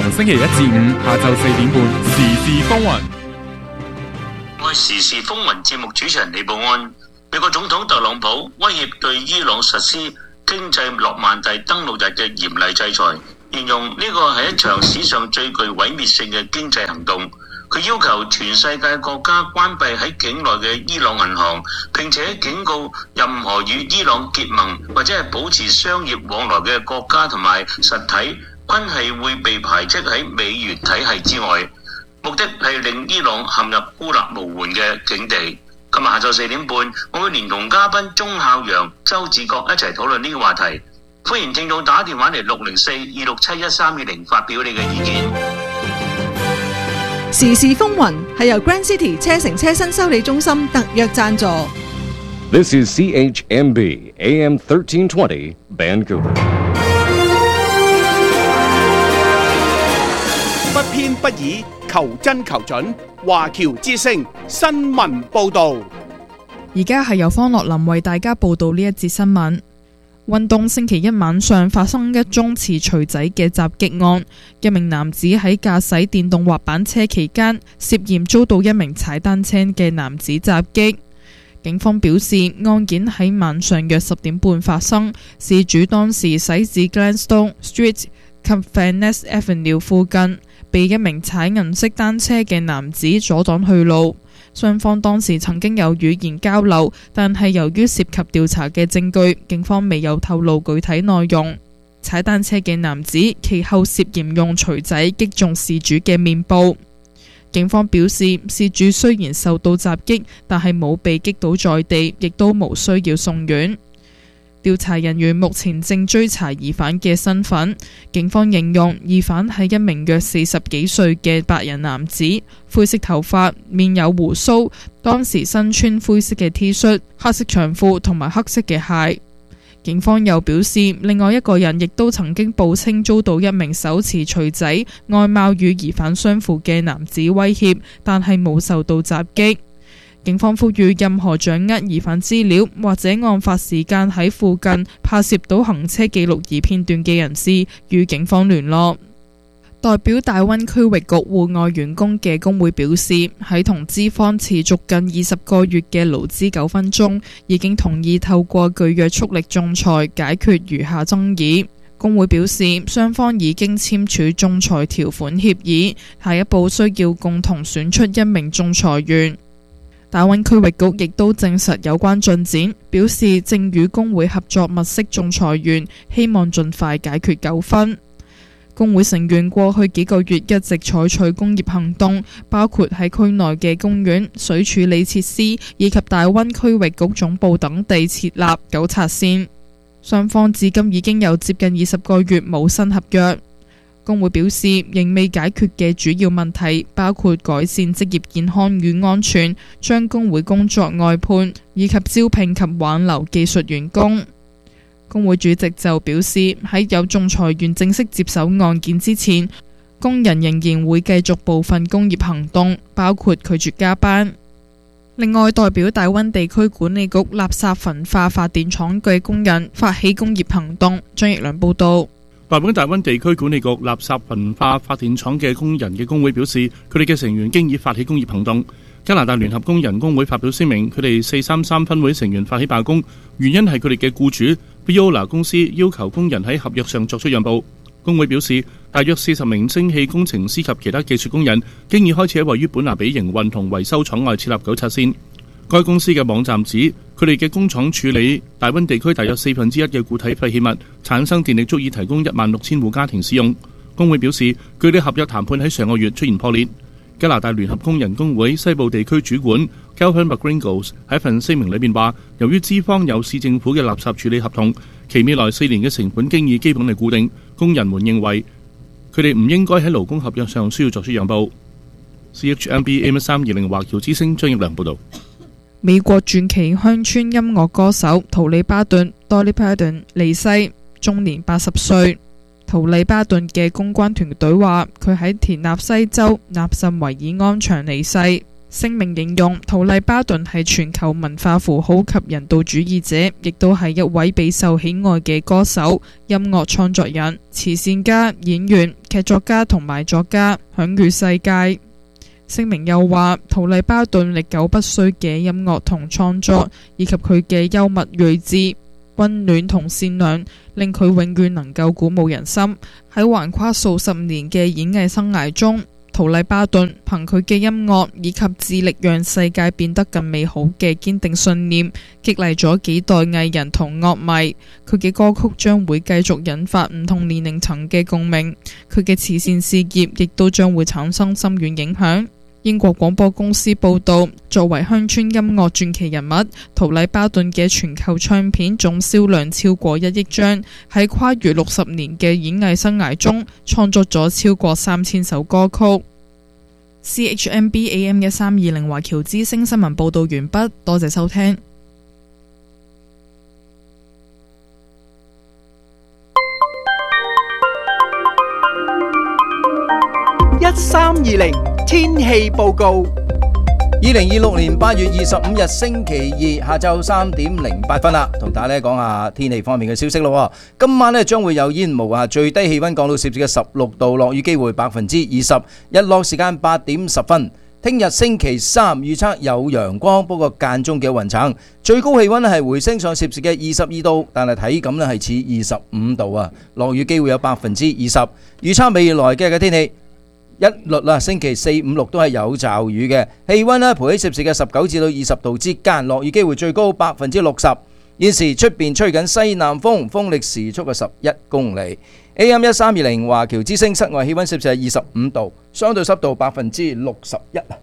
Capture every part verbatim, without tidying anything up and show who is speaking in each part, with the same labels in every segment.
Speaker 1: 逢星期一至五下晝四點半，時事風雲。
Speaker 2: 我係時事風雲節目主持人李寶安。美國總統特朗普威脅對伊朗實施經濟諾曼第登陸日嘅嚴厲制裁，形容呢個係一場史上最具毀滅性嘅經濟行動。佢要求全世界國家關閉喺境內嘅伊朗銀行，並且警告任何與伊朗結盟或者係保持商業往來嘅國家同埋實體，均係會被排斥喺美元體系之外。目的係令伊朗陷入孤立無援嘅境地。今日下晝四點半，我會連同嘉賓鐘孝陽、周志國一齊討論呢個話題。歡迎聽眾打電話嚟六零四二六七一三二零發表你嘅意見。
Speaker 3: 時事風雲係由 Grand City 車城車身修理中心特約贊助。
Speaker 4: This is C H M B A M thirteen twenty Vancouver。
Speaker 5: 不偏不倚，求真求準。華僑之聲新聞報道。
Speaker 6: 而家係由方樂林為大家報道呢一節新聞。運動星期一晚上發生一宗似錘仔嘅襲擊案，一名男子喺駕駛電動滑板車期間，涉嫌遭到一名踩單車嘅男子襲擊。警方表示，案件喺晚上約十點半發生，事主當時駛至 Gladstone Street 及 Vaness Avenue 附近，被一名踩銀色單車嘅男子阻擋去路。雙方當時曾經有語言交流，但係由於涉及調查嘅證據，警方未有透露具體內容。踩單車嘅男子其後涉嫌用錘仔擊中事主嘅面部。警方表示，事主雖然受到襲擊，但係冇被擊倒在地，亦都無需要送院。調查人員目前正追查疑犯嘅身份。警方形容疑犯係一名約四十幾歲嘅白人男子，灰色頭髮，面有鬍鬚，當時身穿灰色嘅 T 恤、黑色長褲同埋黑色嘅鞋。警方又表示，另外一個人亦都曾經報稱遭到一名手持錘仔、外貌與疑犯相符嘅男子威脅，但係冇受到襲擊。警方呼籲任何掌握疑犯資料或者案發時間喺附近拍攝到行車記錄儀片段嘅人士與警方聯絡。代表大溫區域局戶外員工嘅工會表示，喺同資方持續近二十個月嘅勞資糾紛中，已經同意透過具約束力仲裁解決餘下爭議。工會表示，雙方已經簽署仲裁條款協議，下一步需要共同選出一名仲裁員。大溫區域局亦都證實有關進展，表示正與工會合作物色仲裁員，希望盡快解決糾紛。工會成員過去幾個月一直採取工業行動，包括喺區內嘅公園、水處理設施以及大溫區域局總部等地設立糾察線。雙方至今已經有接近二十個月冇新合約。工會表示，仍未解決嘅主要問題包括改善職業健康與安全、將工會工作外判，以及招聘及挽留技術員工。工會主席就表示，喺有仲裁員正式接手案件之前，工人仍然會繼續部分工業行動，包括拒絕加班。另外，代表大溫地區管理局垃圾焚化發電廠嘅工人發起工業行動。張奕良報道。
Speaker 7: 代表大溫地區管理局垃圾焚化發電廠嘅工人嘅工會表示，佢哋嘅成員經已發起工業行動。加拿大聯合工人工會發表聲明，佢哋四三三分會成員發起罷工，原因係佢哋嘅僱主 Viola 公司要求工人喺合約上作出讓步。工會表示，大約四十名蒸汽工程師及其他技術工人經已開始喺位於本拿比營運同維修廠外設立糾察線。該公司嘅網站指，佢哋嘅工廠處理大溫地區大約四分之一嘅固體廢棄物，產生電力足以提供一萬六千戶家庭使用。工會表示，佢哋合約談判喺上個月出現破裂。加拿大聯合工人工會西部地區主管 Kelvin McGringles 喺份聲明裏面話，由於資方有市政府嘅垃圾處理合同，其未來四年嘅成本經已基本係固定，工人們認為佢哋唔應該喺勞工合約上需要作出讓步。C H M B A M 三二零華僑之聲張奕良報道。
Speaker 6: 美國傳奇鄉村音樂歌手圖里巴頓 Dolly Parton 離世，終年八十歲。圖里巴頓嘅公關團隊話，佢喺田納西州納什維爾安詳離世。 聲明形容圖麗巴頓係全球文化符號及人道主義者，亦都係一位備受喜愛嘅歌手、音樂創作人、慈善家、演員、劇作家同埋作家，享譽世界。聲明又話，圖麗巴頓歷久不衰嘅音樂同創作，以及佢嘅幽默睿智、溫暖同善良，令佢永遠能夠鼓舞人心。喺橫跨數十年嘅演藝生涯中，圖麗巴頓憑佢嘅音樂以及致力讓世界變得更美好嘅堅定信念，激勵咗幾代藝人同樂迷。佢嘅歌曲將會繼續引發唔同年齡層嘅共鳴，佢嘅慈善事業亦都將會產生深遠影響。英國廣播公司報道，作為鄉村音樂傳奇人物，圖麗巴頓嘅全球唱片總銷量超過一億張，喺跨越六十年嘅演藝生涯中，創作咗超過三千首歌曲。C H M B A M 一三二零華僑之聲新聞報道完畢，多謝收聽。
Speaker 5: 一三二零天氣報告。
Speaker 8: 二零二六年八月二十五日星期二下晝三點零八分啦，同大家講下天氣方面嘅消息咯。今晚呢將會有煙霧啊，最低氣溫降到攝氏嘅十六度，落雨機會百分之二十，日落時間八點十分。聽日星期三預測有陽光，不過間中嘅雲層，最高氣溫係回升上攝氏嘅二十二度，但係體感呢係似二十五度啊，落雨機會有百分之二十。預測未來嘅嘅天氣。一律啦，星期四、五、六都係有驟雨嘅，氣溫呢，徘喺攝氏嘅十九至到二十度之間，落雨機會最高百分之六十。現時出邊吹緊西南風，風力時速嘅十一公里。A M 一三二零華僑之聲室外氣溫攝氏係二十五度，相對濕度百分之六十一啊。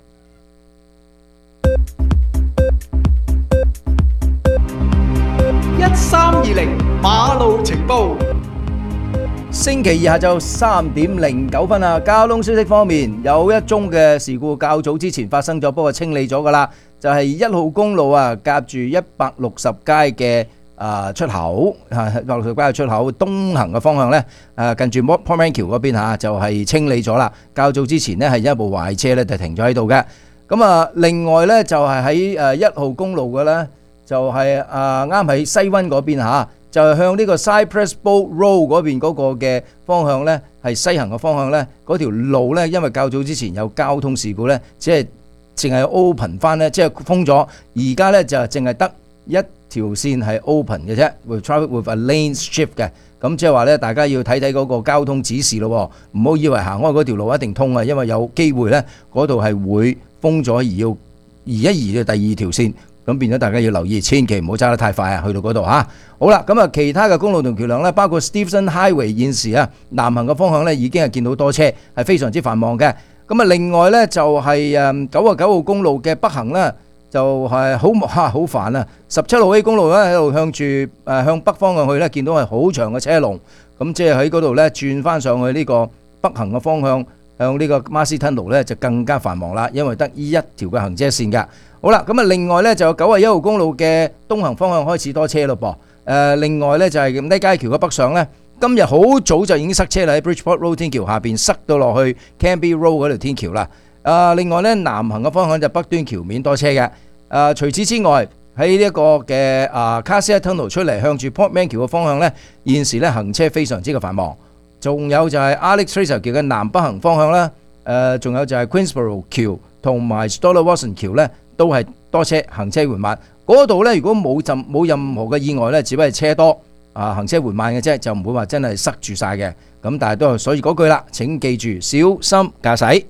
Speaker 5: 一三二零馬路情報。
Speaker 8: 星期二下晝三點零九分啊，交通消息方面有一宗嘅事故，較早之前發生咗，不過清理咗噶啦，就係一號公路啊，夾住一百六十街嘅啊出口啊，一百六十街嘅出口東行嘅方向呢，誒近住 Portman 橋嗰邊吓，就係清理咗啦。較早之前呢，係一部壞車呢就停咗喺度嘅。咁啊，另外呢，就係喺誒一號公路嘅呢，就係啊啱喺西灣嗰邊吓。就係向呢個 Cypress Boat Road 嗰邊嗰個嘅方向呢，係西行嘅方向呢，嗰條路呢，因為較早之前有交通事故呢，只係淨係 open 翻呢，即係封咗。而家呢，就淨係得一條線係 open 嘅啫 ，with traffic with a lane shift 嘅。咁即係話呢，大家要睇睇嗰個交通指示咯，唔好以為行開嗰條路一定通啊，因為有機會呢，嗰度係會封咗，而要移一移嘅第二條線。咁變咗大家要留意，千祈唔好揸得太快啊！去到嗰度嚇，好啦，咁啊其他嘅公路同橋梁呢，包括 Stevenson Highway 現時啊南行嘅方向呢，已經係見到多車，係非常之繁忙嘅。咁啊另外呢，就係誒九啊九號公路嘅北行呢，就係好嚇好煩啊！十七號 A 公路呢，喺度向住誒向北方向去呢，見到係好長嘅車龍，咁即係喺嗰度呢，轉翻上去呢個北行嘅方向，向呢個 Marcy Tunnel 呢，就更加繁忙啦，因為得呢一條嘅行車線㗎。好啦，咁啊，另外咧就有九十一號公路嘅東行方向開始多車咯噃。誒，另外咧就係咁低街橋嘅北上咧，今日好早就已經塞車啦，喺 Bridgeport Road 天橋下邊塞到落去 Canby Road 嗰條天橋啦。誒，另外咧南行嘅方向就北端橋面多車嘅。誒，除此之外喺呢一個嘅啊 Cassia Tunnel 出嚟向住 Portman 橋嘅方向咧，現時咧行車非常之嘅繁忙。仲有就係 Alex Fraser 橋嘅南北行方向啦。誒，仲有就係 Queensborough 橋同埋 Stoller Watson 橋咧。都係多車，行車緩慢。嗰度呢，如果冇任冇任何嘅意外呢，只不過係車多啊，行車緩慢嘅啫，就唔會話真係塞住晒嘅。咁但係都係，所以嗰句啦，請記住小心駕駛。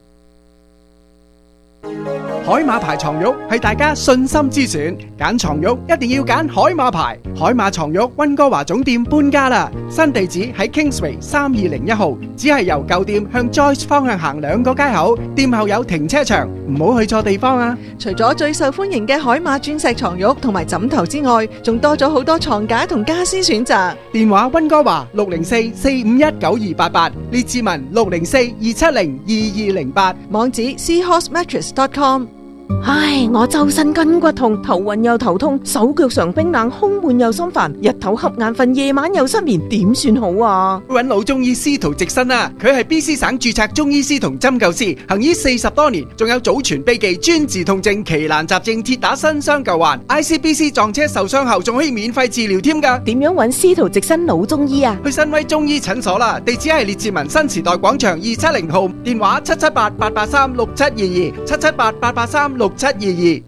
Speaker 5: 海馬牌床褥係大家信心之選，揀床褥一定要揀海馬牌。海馬床褥溫哥華總店搬家啦，新地址喺 Kingsway 三二零一號，只係由舊店向 Joyce 方向行兩個街口，店後有停車場，唔好去錯地方啊！
Speaker 3: 除咗最受歡迎嘅海馬鑽石床褥同埋枕頭之外，仲多咗好多床架同家私選擇。
Speaker 5: 電話溫哥華六零四四五一九二八八，列志文六零四二七零二二零八，
Speaker 3: 網址 seahorse mattress dot com。 唉，我周身筋骨痛，頭暈又頭痛，手腳常冰冷，胸悶又心煩，日頭瞌眼瞓，夜晚又失眠，點算好啊？
Speaker 5: 揾老中醫司徒直新啊，佢係 B C 省註冊中醫師同針灸師，行醫四十多年，仲有祖傳秘技專治痛症、奇難雜症，鐵打新傷舊患。I C B C 撞車受傷後仲可以免費治療添㗎。
Speaker 3: 點樣揾司徒直新老中醫啊？
Speaker 5: 去新威中醫診所啦，地址係列治文新時代廣場二七零號，電話七七八八八三六七二二，七七八八八三六七二二。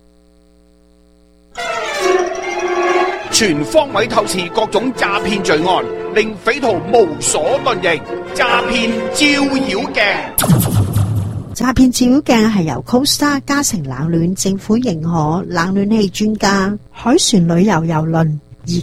Speaker 9: 全方位透視各種詐騙罪案，令匪徒無所遁形。詐騙照妖鏡，
Speaker 10: 詐騙照妖鏡係由 Costa 嘉誠冷暖政府認可冷暖氣專家海船旅遊郵輪